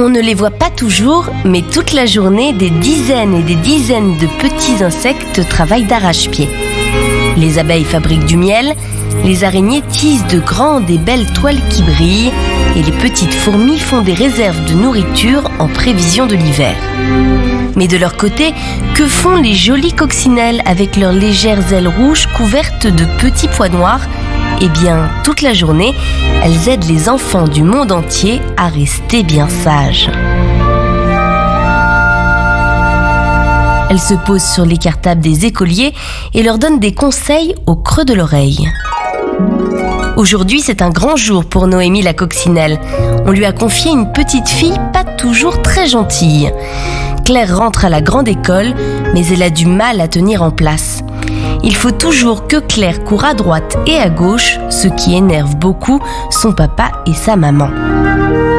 ne les voit pas toujours, mais toute la journée, des dizaines et des dizaines de petits insectes travaillent d'arrache-pied. Les abeilles fabriquent du miel, les araignées tissent de grandes et belles toiles qui brillent, et les petites fourmis font des réserves de nourriture en prévision de l'hiver. Mais de leur côté, que font les jolies coccinelles avec leurs légères ailes rouges couvertes de petits pois noirs ? Eh bien, toute la journée, elles aident les enfants du monde entier à rester bien sages. Elles se posent sur les cartables des écoliers et leur donnent des conseils au creux de l'oreille. Aujourd'hui, c'est un grand jour pour Noémie la coccinelle. On lui a confié une petite fille pas toujours très gentille. Claire rentre à la grande école, mais elle a du mal à tenir en place. Il faut toujours que Claire court à droite et à gauche, ce qui énerve beaucoup son papa et sa maman.